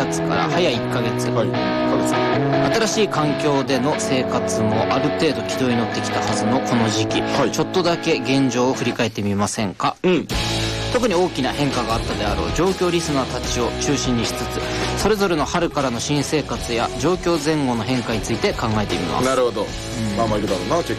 月から早1ヶ月、新しい環境での生活もある程度軌道に乗ってきたはずのこの時期、ちょっとだけ現状を振り返ってみませんか。特に大きな変化があったであろう状況リスナーたちを中心にしつつ、それぞれの春からの新生活や状況前後の変化について考えてみます。 なるほど、まあまあいるだろうな結